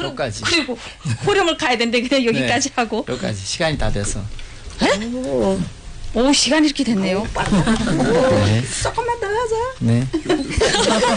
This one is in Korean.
여기까지. 그리고 호령을 가야 되는데 그냥 여기까지 네. 하고. 여기까지 시간이 다 돼서. 오, 시간이 이렇게 됐네요. 네. 조금만 더 하자. 네.